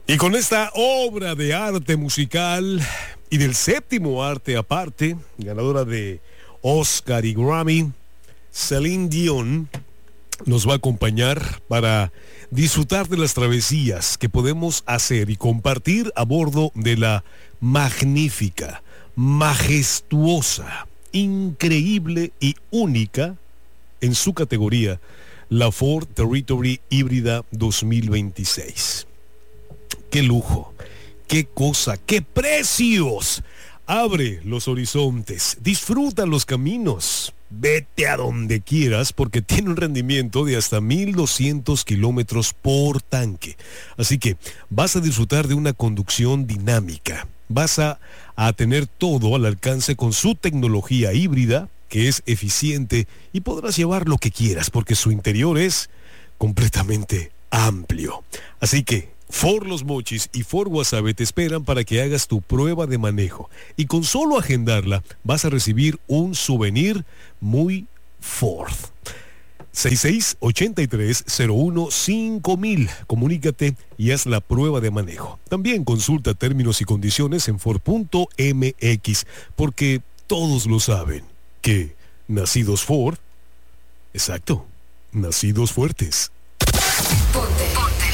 Y con esta obra de arte musical y del séptimo arte aparte, ganadora de Oscar y Grammy, Celine Dion nos va a acompañar para disfrutar de las travesías que podemos hacer y compartir a bordo de la magnífica, majestuosa, increíble y única en su categoría, la Ford Territory híbrida 2026. ¡Qué lujo! ¡Qué cosa! ¡Qué precios! Abre los horizontes, disfruta los caminos, vete a donde quieras porque tiene un rendimiento de hasta 1,200 kilómetros por tanque. Así que vas a disfrutar de una conducción dinámica. Vas a tener todo al alcance con su tecnología híbrida, que es eficiente, y podrás llevar lo que quieras porque su interior es completamente amplio. Así que Ford Los Mochis y Ford Guasave te esperan para que hagas tu prueba de manejo. Y con solo agendarla vas a recibir un souvenir muy Ford. 6683-015000. Comunícate y haz la prueba de manejo. También consulta términos y condiciones en Ford.mx, porque todos lo saben que nacidos Ford, exacto, nacidos fuertes. Ponte.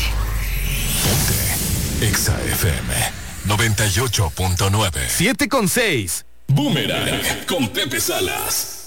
Exa FM 98.9. 7:6. Boomerang con Pepe Salas.